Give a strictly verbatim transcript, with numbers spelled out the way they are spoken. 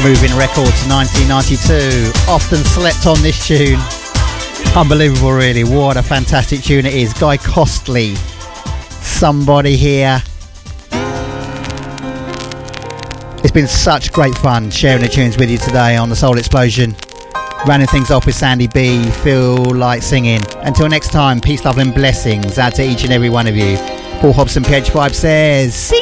Moving Records nineteen ninety-two. Often slept on this tune. Unbelievable, really. What a fantastic tune it is. Guy Costley. Somebody here. It's been such great fun sharing the tunes with you today on the Soul Explosion. Rounding things off with Sandy B. Feel like singing. Until next time, peace, love and blessings out to each and every one of you. Paul Hobson, P H five says, see